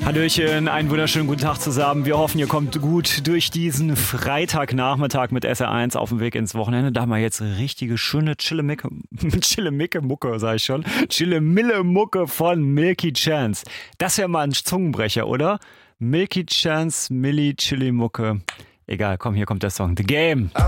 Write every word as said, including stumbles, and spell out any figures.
Hallöchen, einen wunderschönen guten Tag zusammen. Wir hoffen, ihr kommt gut durch diesen Freitagnachmittag mit S R eins auf dem Weg ins Wochenende. Da haben wir jetzt richtige schöne Chille-Micke, Chille-Micke-Mucke, sag ich schon. Chille-Mille-Mucke von Milky Chance. Das wäre mal ein Zungenbrecher, oder? Milky Chance, Milli, Chili-Mucke. Egal, komm, hier kommt der Song. The Game.